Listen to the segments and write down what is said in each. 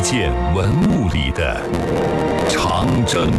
件文物里的长征。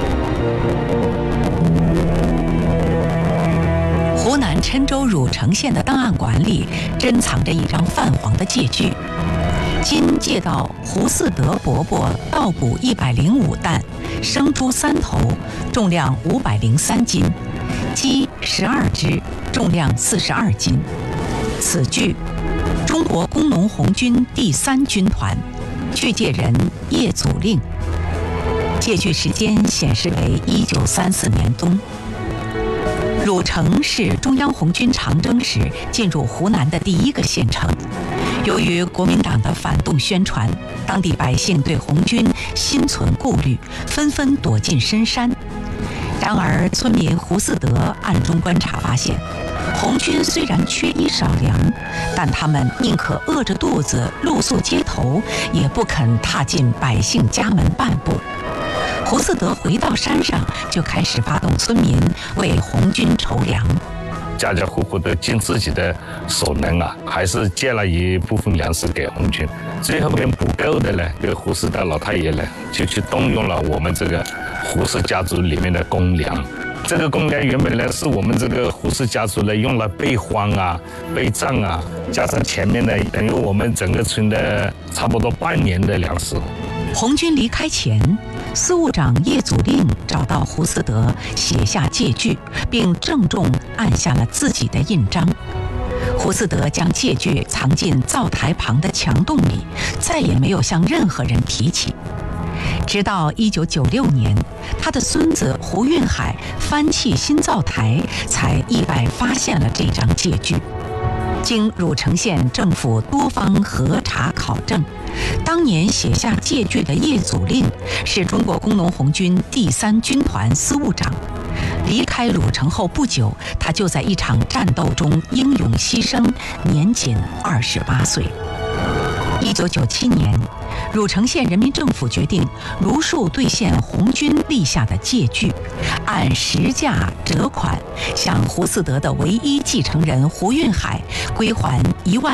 湖南郴州汝城县的档案馆里珍藏着一张泛黄的借据，今借到胡嗣德伯伯稻谷105担，生猪3头，重量503斤，鸡12只，重量42斤。此据中国工农红军第3军团，据借人叶祖令。借据时间显示为1934年冬。汝城是中央红军长征时进入湖南的第1个县城。由于国民党的反动宣传，当地百姓对红军心存顾虑，纷纷躲进深山。然而，村民胡嗣德暗中观察发现，红军虽然缺衣少粮，但他们宁可饿着肚子露宿街头，也不肯踏进百姓家门半步。胡嗣德回到山上，就开始发动村民为红军筹粮。 家家户户都尽自己的所能啊，还是借了一部分粮食给红军。最后边不够的呢，这个胡嗣德老太爷呢，就去动用了我们这个胡氏家族里面的公粮。这个公粮原本呢是我们这个胡氏家族呢用来备荒啊、备战啊，加上前面呢等于我们整个村的差不多半年的粮食。 红军离开前，司务长叶祖令找到胡嗣德，写下借据，并郑重按下了自己的印章。胡嗣德将借据藏进灶台旁的墙洞里，再也没有向任何人提起。直到1996年，他的孙子胡运海翻砌新灶台，才意外发现了这张借据。经汝城县政府多方核查考证，当年写下借据的叶祖令是中国工农红军第3军团司务长。离开汝城后不久，他就在一场战斗中英勇牺牲，年仅28岁。1997年，汝城县人民政府决定如数兑现红军立下的借据，按10价折款，向胡嗣德的唯一继承人胡运海归还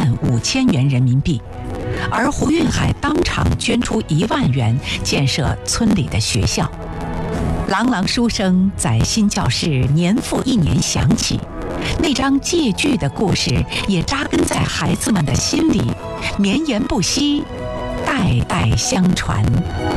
15000元人民币，而胡运海当场捐出1万元建设村里的学校。朗朗书声在新教室年复一年响起，那张借据的故事也扎根在孩子们的心里，绵延不息，代代相传。